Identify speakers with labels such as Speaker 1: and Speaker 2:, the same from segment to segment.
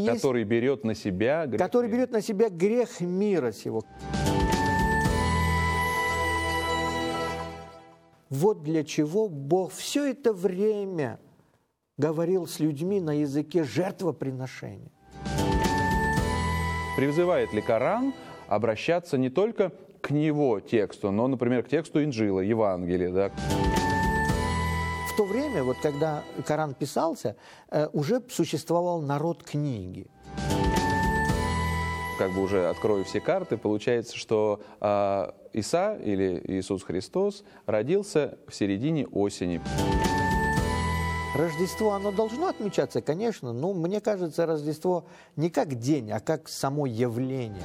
Speaker 1: Который берет на себя грех
Speaker 2: который
Speaker 1: мира.
Speaker 2: берет на себя грех мира сего. Вот для чего Бог все это время говорил с людьми на языке жертвоприношения.
Speaker 1: Призывает ли Коран обращаться не только к его тексту, но, например, к тексту Инджила, Евангелия, да?
Speaker 2: В то время, вот когда Коран писался, уже существовал народ книги.
Speaker 1: Как бы уже открою все карты, получается, что Иса или Иисус Христос родился в середине осени.
Speaker 2: Рождество, оно должно отмечаться, конечно, но мне кажется, Рождество не как день, а как само явление.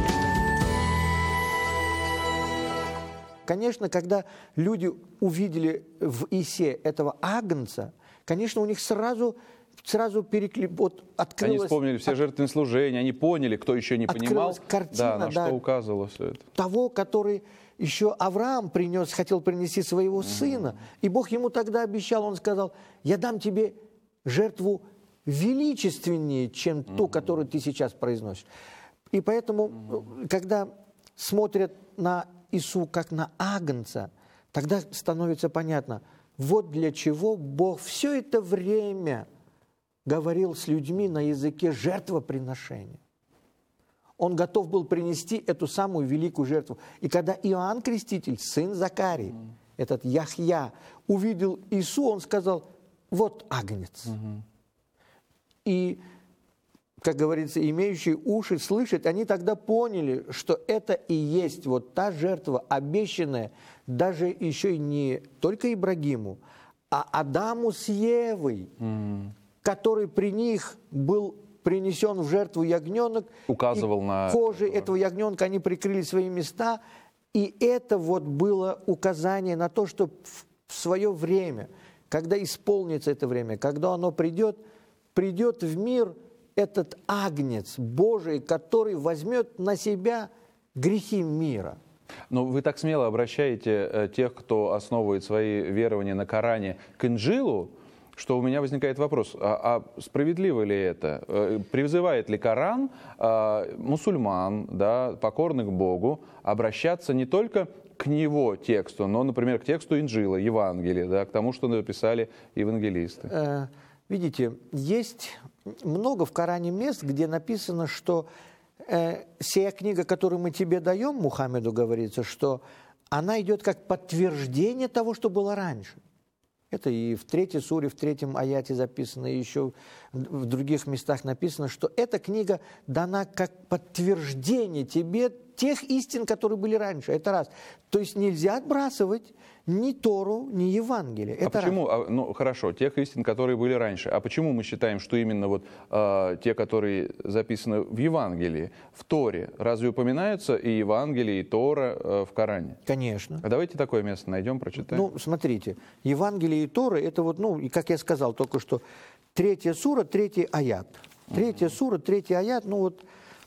Speaker 2: Конечно, когда люди увидели в Исе этого агнца, конечно, у них сразу открылось...
Speaker 1: Они вспомнили все жертвенные служения, они поняли, кто еще не понимал,
Speaker 2: картина,
Speaker 1: на что указывало все это.
Speaker 2: Того, который еще Авраам хотел принести своего сына, и Бог ему тогда обещал, он сказал: я дам тебе жертву величественнее, чем ту, которую ты сейчас произносишь. И поэтому, когда смотрят на Иисуса как на агнца, тогда становится понятно, вот для чего Бог все это время говорил с людьми на языке жертвоприношения. Он готов был принести эту самую великую жертву. И когда Иоанн Креститель, сын Закарий, этот Яхья, увидел Иисуса, он сказал: вот агнец. И, как говорится, имеющие уши слышать, они тогда поняли, что это и есть вот та жертва, обещанная даже еще и не только Ибрагиму, а Адаму с Евой, который при них был принесен в жертву ягненок.
Speaker 1: Указывал на
Speaker 2: кожей этого ягненка они прикрыли свои места. И это вот было указание на то, что в свое время, когда исполнится это время, когда оно придет в мир этот агнец Божий, который возьмет на себя грехи мира.
Speaker 1: Но вы так смело обращаете тех, кто основывает свои верования на Коране, к Инджилу, что у меня возникает вопрос, а справедливо ли это? Призывает ли Коран мусульман, да, покорных Богу, обращаться не только к его тексту, но, например, к тексту Инджила, Евангелия, да, к тому, что написали евангелисты?
Speaker 2: Видите, есть много в Коране мест, где написано, что сия книга, которую мы тебе даем, Мухаммеду говорится, что она идет как подтверждение того, что было раньше. Это и в 3 суре, в 3 аяте записано, и еще в других местах написано, что эта книга дана как подтверждение тебе тех истин, которые были раньше. Это раз. То есть нельзя отбрасывать ни Тору, ни Евангелие. Это
Speaker 1: почему? Ну, хорошо, тех истин, которые были раньше. А почему мы считаем, что именно вот те, которые записаны в Евангелии, в Торе, разве упоминаются и Евангелие, и Тора в Коране?
Speaker 2: Конечно.
Speaker 1: А давайте такое место найдем, прочитаем.
Speaker 2: Ну, смотрите, Евангелие и Тора, это вот, ну, и как я сказал только что, 3 сура, 3 аят. 3 сура, 3 аят, ну вот,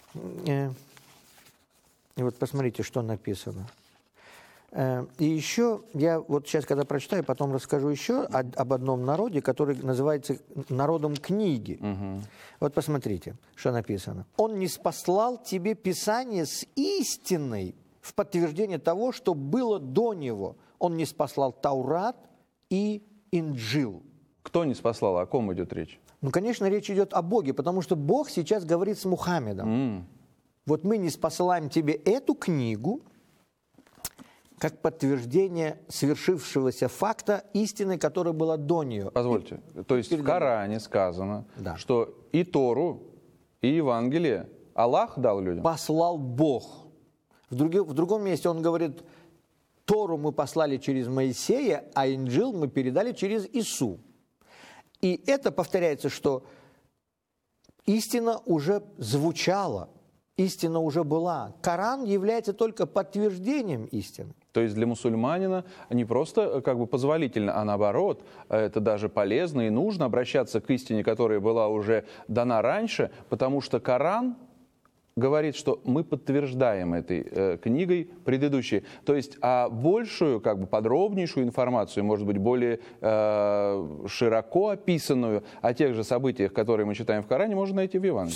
Speaker 2: и вот посмотрите, что написано. И еще, я вот сейчас, когда прочитаю, потом расскажу еще об одном народе, который называется народом книги. Вот посмотрите, что написано. «Он ниспослал тебе Писание с истиной в подтверждение того, что было до него. Он ниспослал Таурат и Инджил».
Speaker 1: Кто ниспослал? О ком идет речь?
Speaker 2: Ну, конечно, речь идет о Боге, потому что Бог сейчас говорит с Мухаммедом. Вот мы ниспосылаем тебе эту книгу как подтверждение свершившегося факта истины, которая была до нее.
Speaker 1: Позвольте, то есть в Коране сказано,
Speaker 2: да,
Speaker 1: что и Тору, и Евангелие Аллах дал людям?
Speaker 2: Послал Бог. В другом месте он говорит: Тору мы послали через Моисея, а Инджил мы передали через Ису. И это повторяется, что истина уже звучала, истина уже была. Коран является только подтверждением истины.
Speaker 1: То есть для мусульманина не просто как бы позволительно, а наоборот, это даже полезно и нужно обращаться к истине, которая была уже дана раньше, потому что Коран говорит, что мы подтверждаем этой книгой предыдущей. То есть, а большую, как бы подробнейшую информацию, может быть, более широко описанную о тех же событиях, которые мы читаем в Коране, можно найти в Евангелии.